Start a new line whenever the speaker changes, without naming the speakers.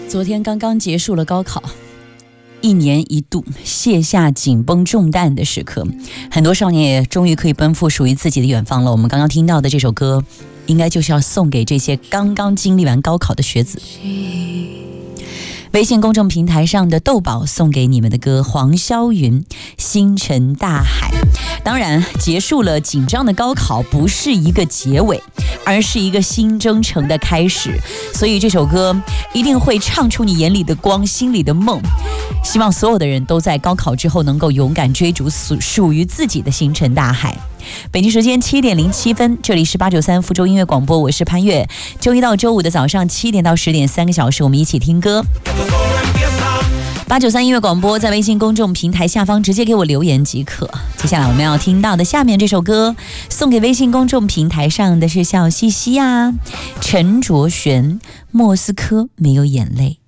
昨天刚刚结束了高考，一年一度卸下紧绷重担的时刻，很多少年也终于可以奔赴属于自己的远方了。我们刚刚听到的这首歌，应该就是要送给这些刚刚经历完高考的学子。微信公众平台上的豆宝送给你们的歌，黄霄云《星辰大海》。当然，结束了紧张的高考不是一个结尾，而是一个新征程的开始。所以这首歌一定会唱出你眼里的光，心里的梦。希望所有的人都在高考之后能够勇敢追逐属于自己的星辰大海。北京时间7点07分，这里是893福州音乐广播，我是潘越。周一到周五的早上7点到10点，3个小时，我们一起听歌。893音乐广播在微信公众平台下方直接给我留言即可。接下来我们要听到的下面这首歌，送给微信公众平台上的是小西西啊，陈卓璇，莫斯科没有眼泪。